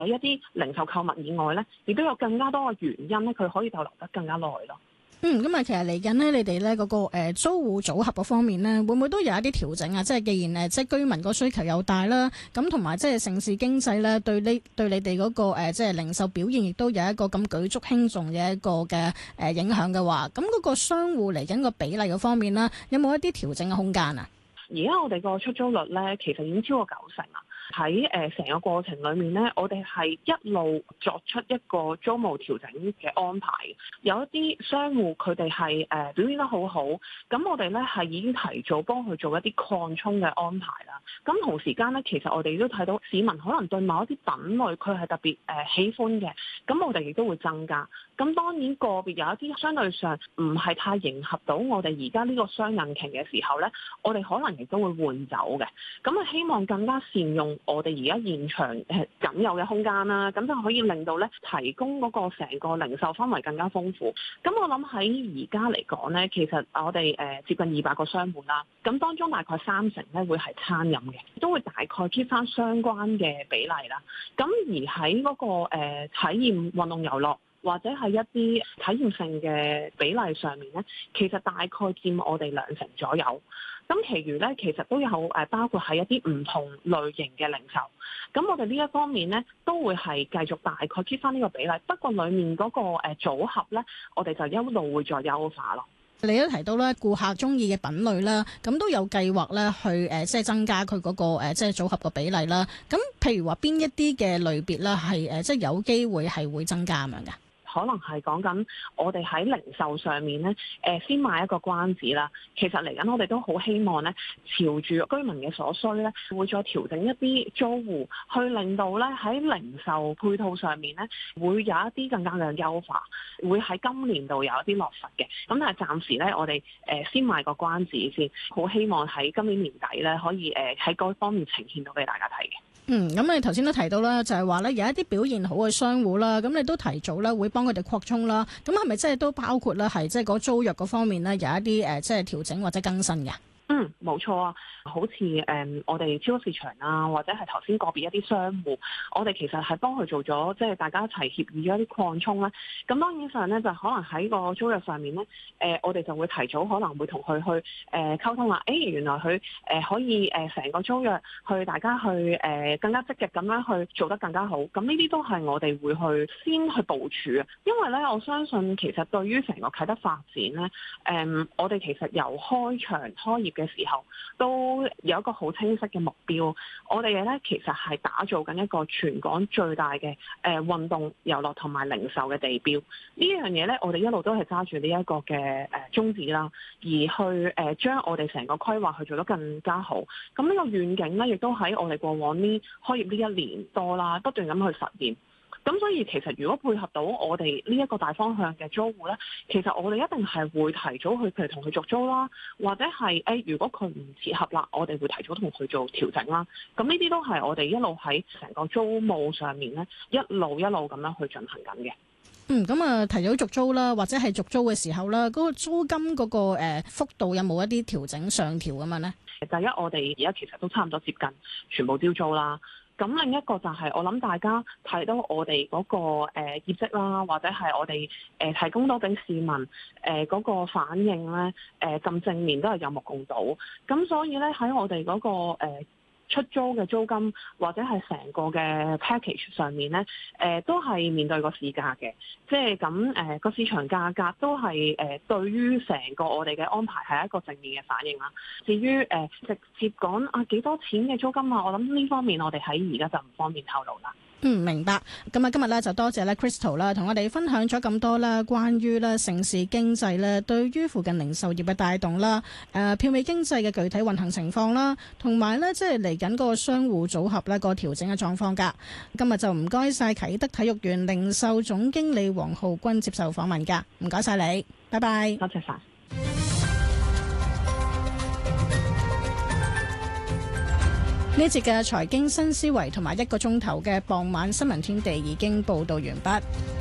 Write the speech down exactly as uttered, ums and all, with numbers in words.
喺一啲零售購物以外咧，亦都有更加多嘅原因咧，佢可以逗留得更加耐咯。 嗯，咁啊，其實嚟緊呢，你哋咧嗰個誒租戶組合嗰方面咧，會唔會都有一啲調整啊？即係既然誒即係居民個需求又大啦，咁同埋即係城市經濟咧，對呢對你哋嗰個誒即係零售表現，亦都有一個咁舉足輕重嘅一個嘅誒影響嘅話，咁嗰個商戶嚟緊個比例嗰方面啦，有冇一啲調整嘅空間啊？ 而家我哋個出租率咧，其實已經超過九成啦。喺誒成個過程裏面咧，我哋係一路作出一個租務調整嘅安排。有一啲商戶佢哋係誒表現得好好，咁我哋咧係已經提早幫佢做一啲擴充嘅安排啦。咁同時間咧，其實我哋都睇到市民可能對某一啲品類佢係特別誒喜歡嘅，咁我哋亦都會增加。咁當然個別有一啲相對上唔係太迎合到我哋而家呢個雙引擎嘅時候咧，我哋可能亦都會換走嘅。咁啊，希望更加善用我哋而家現場誒僅有嘅空間啦，咁就可以令到咧提供嗰個成個零售氛圍更加豐富。咁我諗喺而家嚟講咧，其實我哋誒接近二百個商戶啦，咁當中大概三成咧會係餐飲嘅，都會大概 keep 翻相關嘅比例啦。咁而喺嗰個誒體驗運動遊樂或者係一啲體驗性嘅比例上面咧，其實大概佔我哋兩成左右。咁其餘咧，其實都有誒，包括係一啲唔同類型嘅零售。咁我哋呢一方面咧，都會係繼續大概 keep 翻呢個比例。不過裡面嗰個誒組合咧，我哋就一路會再優化咯。 你都提到咧，顧客中意嘅品類啦，咁都有計劃咧去誒，即係增加佢嗰個誒，即係組合個比例啦。咁譬如話邊一啲嘅類別啦，係誒，即係有機會係會增加咁樣嘅。 可能係講緊我哋喺零售上面咧，誒、呃、先賣一個關子啦。其實嚟緊我哋都好希望咧，朝住居民嘅所需咧，會再調整一啲租戶，去令到咧喺零售配套上面咧，會有一啲更加嘅優化，會喺今年度有一啲落實嘅。咁但係暫時咧，我哋誒先賣個關子先，好希望喺今年年底咧，可以誒喺嗰方面呈現到俾大家睇嘅。 嗯，咁你頭先都提到啦，就係話咧有一啲表現好嘅商戶啦，咁你都提早咧會幫佢哋擴充啦，咁係咪即係都包括咧係即係嗰租約嗰方面咧有一啲誒即係調整或者更新嘅？ 嗯，冇錯啊，好似誒、嗯、我哋超級市場啊，或者係頭先個別一啲商戶，我哋其實係幫佢做咗，即係大家一齊協議咗一啲擴充啦。咁當然上咧，就可能喺個租約上面咧，誒、呃、我哋就會提早可能會同佢去誒、呃、溝通啦。誒、欸、原來佢誒、呃、可以誒成、呃、個租約去大家去誒、呃、更加積極咁樣去做得更加好。咁呢啲都係我哋會去先去部署啊。因為咧，我相信其實對於成個啟德發展咧，誒、呃、我哋其實由開場開業嘅時候都有一個好清晰嘅目標，我哋咧其實係打造緊一個全港最大嘅誒運動遊樂同埋零售嘅地標。呢樣嘢咧，我哋一路都係揸住呢一個嘅誒宗旨啦，而去誒將我哋成個規劃去做得更加好。咁呢個願景咧，亦都喺我哋過往呢開業呢一年多啦，不斷咁去實現。咁所以其實如果配合到我哋呢一個大方向嘅租戶咧，其實我哋一定係會提早去譬如同佢續租啦，或者係誒、欸、如果佢唔切合啦，我哋會提早同佢做調整啦。咁呢啲都係我哋一路喺成個租務上面咧，一路一路咁樣去進行緊嘅。 嗯，咁啊提早續租啦，或者係續租嘅時候啦，嗰、那個租金嗰、那個誒、呃、幅度有冇一啲調整上調咁樣咧？ 第一，我哋而家其實都差唔多接近全部招租啦。咁另一個就係我諗大家睇到我哋嗰、那個誒、呃、業績啦，或者係我哋誒、呃、提供到俾市民誒嗰、呃那個反應咧，誒咁正面都係有目共睹。咁所以咧喺我哋嗰、那個、呃出租嘅租金或者係成個嘅 package 上面咧，誒、呃、都係面對個市價嘅，即係咁誒個市場價格都係誒、呃、對於成個我哋嘅安排係一個正面嘅反應啦。至於誒、呃、直接講啊幾多錢嘅租金啊，我諗呢方面我哋喺而家就唔方便透露啦。 嗯，明白。咁啊，今日咧就多謝咧 Crystal 啦，同我哋分享咗咁多啦，關於咧城市經濟咧對於附近零售業嘅帶動啦，誒、呃、票尾經濟嘅具體運行情況啦，同埋咧即係嚟緊嗰個商戶組合咧個調整嘅狀況㗎。今日就唔該晒啟德體育園零售總經理黃浩君接受訪問㗎，唔該晒你，拜拜。 多謝晒。 呢節嘅財經新思維同埋一個鐘頭嘅傍晚新聞天地已經報道完畢。